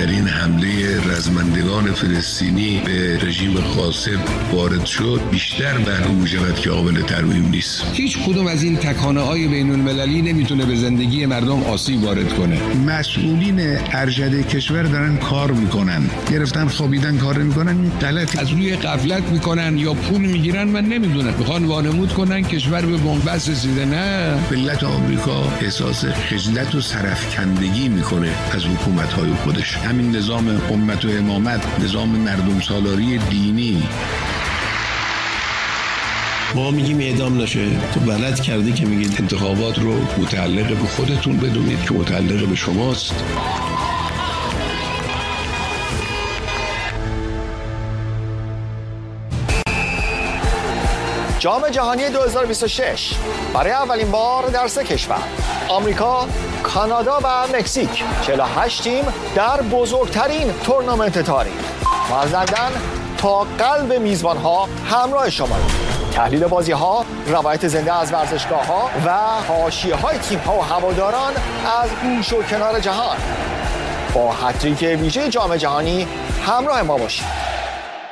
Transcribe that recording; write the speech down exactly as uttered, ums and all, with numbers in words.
بزرگترین حمله رزمندگان فلسطینی به رژیم غاصب وارد شد بیشتر معلوم شود که قابل ترمیم نیست. هیچ کدوم از این تکانه‌های بین‌المللی نمیتونه به زندگی مردم آسیب وارد کنه. مسئولین ارشد کشور دارن کار میکنن، گرفتن خوابیدن کار میکنن، این غلط. از روی غفلت میکنن یا پول میگیرن، من نمیدونم، میخوان وانمود کنن کشور به بنبست رسیده. نه، ملت آمریکا احساس خجلت و سرفکندگی میکنه از حکومت‌های خودش. همین نظام امت و امامت، نظام مردم سالاری دینی. ما میگیم اعدام نشه، تو بلد کردی که میگید انتخابات رو متعلق به خودتون بدونید که متعلق به شماست. جام جهانی دو هزار و بیست و شش برای اولین بار در سه کشور، آمریکا، کانادا و مکزیک، چهل و هشت تیم در بزرگترین تورنمنت تاریخ. ما از لندن تا قلب میزبان‌ها همراه شما. تحلیل بازی‌ها، روایت زنده از ورزشگاه‌ها و حاشیه‌های تیم‌ها و هواداران از گوش و کنار جهان. با هتریک ویژه جام جهانی همراه ما باشید.